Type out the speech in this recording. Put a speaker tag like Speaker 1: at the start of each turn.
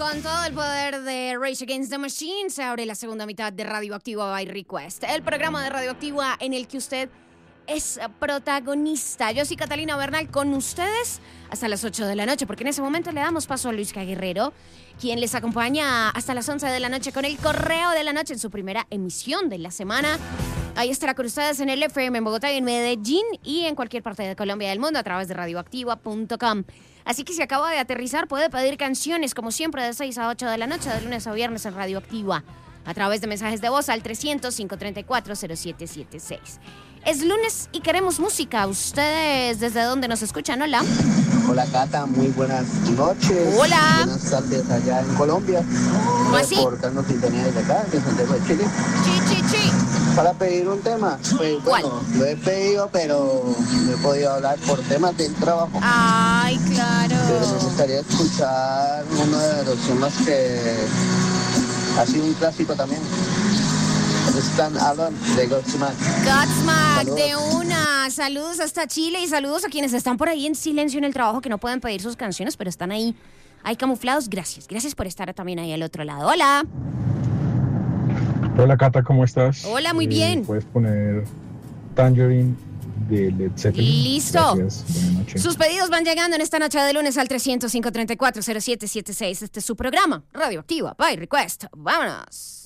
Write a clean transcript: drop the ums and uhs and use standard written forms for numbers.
Speaker 1: Con todo el poder de Rage Against the Machine se abre la segunda mitad de Radioactiva by Request, el programa de Radioactiva en el que usted es protagonista. Yo soy Catalina Bernal con ustedes hasta las 8 de la noche, porque en ese momento le damos paso a Luis Guerrero, quien les acompaña hasta las 11 de la noche con el Correo de la Noche en su primera emisión de la semana. Ahí estará con ustedes en el FM en Bogotá y en Medellín y en cualquier parte de Colombia y del mundo a través de radioactiva.com. Así que si acaba de aterrizar puede pedir canciones como siempre de 6 a 8 de la noche de lunes a viernes en Radioactiva a través de mensajes de voz al 300-534-0776. Es lunes y queremos música. ¿Ustedes desde dónde nos escuchan? Hola.
Speaker 2: Hola Cata, muy buenas noches.
Speaker 1: Hola.
Speaker 2: Buenas tardes allá en Colombia.
Speaker 1: ¿Cómo así?
Speaker 2: Reportando sintonía desde acá, de Santiago de Chile.
Speaker 1: Chi.
Speaker 2: Para pedir un tema, pues
Speaker 1: ¿Cuál?
Speaker 2: bueno, lo he pedido, pero no he podido hablar por temas del trabajo.
Speaker 1: Ay, claro.
Speaker 2: Pero me gustaría escuchar uno de los temas que ha sido un clásico también. Stan Alone de Godsmack.
Speaker 1: Godsmack, de una. Saludos hasta Chile y saludos a quienes están por ahí en silencio en el trabajo que no pueden pedir sus canciones, pero están ahí camuflados. Gracias por estar también ahí al otro lado. Hola.
Speaker 3: Hola Cata, ¿cómo estás?
Speaker 1: Hola, muy bien.
Speaker 3: Puedes poner Tangerine de Led Zeppelin.
Speaker 1: Listo.
Speaker 3: Gracias, buenas noches.
Speaker 1: Sus pedidos van llegando en esta noche de lunes al 300-534-0776. Este es su programa, Radioactiva by Request. ¡Vámonos!